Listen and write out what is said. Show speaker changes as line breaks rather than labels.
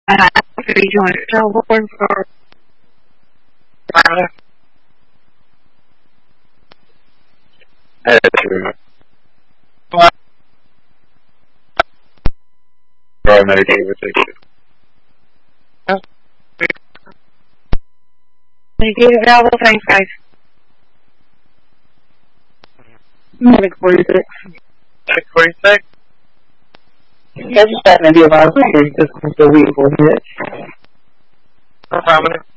Are you doing trouble for
That's true. Or Medicaid would take it.
you get it all? Thanks, guys. Medic 46.
646?
Yeah, just that maybe about 3 just the week will hit.
No problem.